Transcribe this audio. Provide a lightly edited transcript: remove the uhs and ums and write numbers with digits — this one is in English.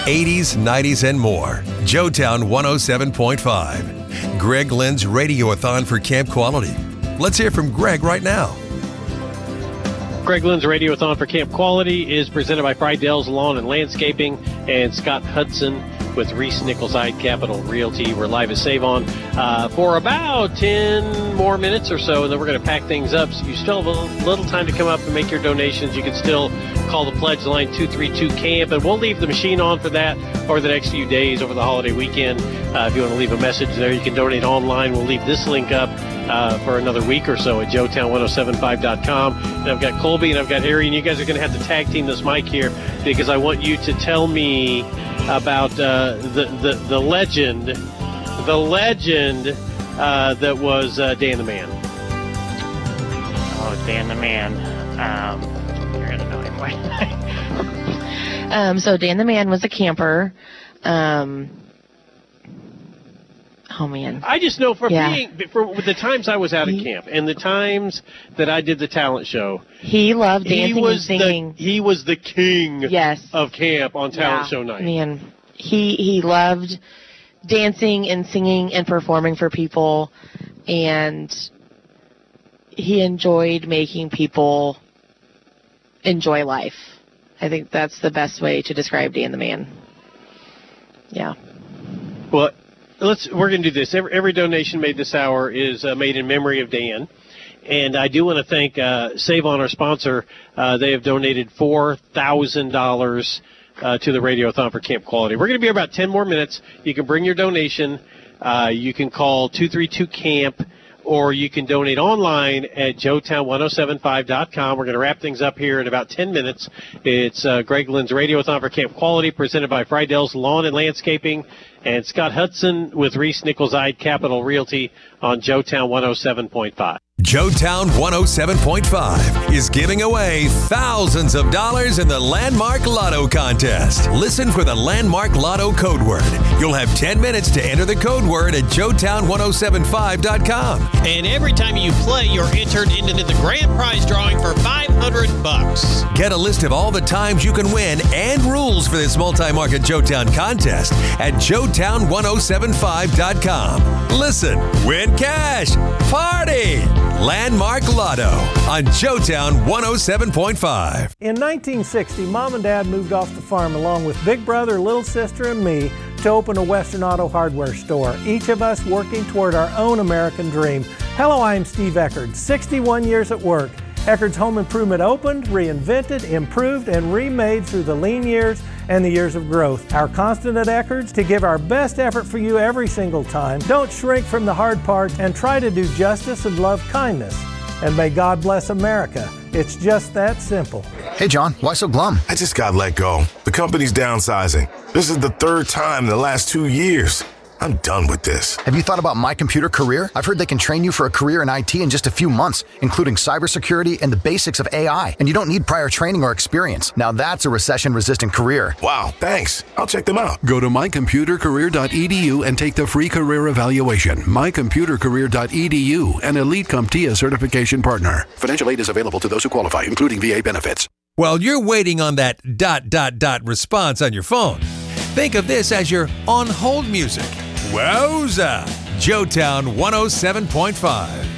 80s, 90s, and more. Joetown 107.5. Greg Lynn's Radiothon for Camp Quality. Let's hear from Greg right now. Greg Lynn's Radiothon for Camp Quality is presented by Friedell's Lawn and Landscaping and Scott Hudson with Reese Nicholside Capital Realty. We're live at Save On for about 10 more minutes or so, and then we're going to pack things up. So you still have a little time to come up and make your donations. You can still call the pledge line 232-CAMP, and we'll leave the machine on for that over the next few days over the holiday weekend. If you want to leave a message there, you can donate online. We'll leave this link up for another week or so at joetown1075.com. And I've got Colby and I've got Harry, and you guys are going to have to tag team this mic here because I want you to tell me about the legend that was Dan the Man. Oh, Dan the Man. You're going to know him, right? So Dan the Man was a camper. Oh, man. I just know for the times I was out of camp and the times that I did the talent show. He loved dancing and singing. He was the king yes. of camp on talent show night. Man, he loved dancing and singing and performing for people, and he enjoyed making people enjoy life. I think that's the best way to describe Dan the Man. Yeah. Well, we're going to do this. Every donation made this hour is made in memory of Dan. And I do want to thank Save On, our sponsor. They have donated $4,000 to the Radiothon for Camp Quality. We're going to be here about 10 more minutes. You can bring your donation. You can call 232-CAMP, or you can donate online at joetown1075.com. We're going to wrap things up here in about 10 minutes. It's Greg Lynn's Radiothon for Camp Quality, presented by Friedell's Lawn and Landscaping and Scott Hudson with Reese Nicholside Capital Realty on Joetown 107.5. Joetown 107.5 is giving away thousands of dollars in the Landmark Lotto contest. Listen for the Landmark Lotto code word. You'll have 10 minutes to enter the code word at joetown1075.com. And every time you play, you're entered into the grand prize drawing for $500. Get a list of all the times you can win and rules for this multi-market Joetown contest at joetown1075.com. Listen, win cash, party! Landmark Lotto on Joetown 107.5. In 1960, Mom and Dad moved off the farm along with Big Brother, Little Sister, and me to open a Western Auto Hardware store, each of us working toward our own American dream. Hello, I'm Steve Eckerd, 61 years at work. Eckerd's Home Improvement opened, reinvented, improved, and remade through the lean years and the years of growth. Our constant at Eckerd's to give our best effort for you every single time. Don't shrink from the hard parts and try to do justice and love kindness. And may God bless America. It's just that simple. Hey, John, why so glum? I just got let go. The company's downsizing. This is the third time in the last 2 years. I'm done with this. Have you thought about My Computer Career? I've heard they can train you for a career in IT in just a few months, including cybersecurity and the basics of AI. And you don't need prior training or experience. Now that's a recession-resistant career. Wow, thanks. I'll check them out. Go to mycomputercareer.edu and take the free career evaluation. mycomputercareer.edu, an Elite CompTIA certification partner. Financial aid is available to those who qualify, including VA benefits. While you're waiting on that ... response on your phone, think of this as your on-hold music. Wowza! Joetown 107.5.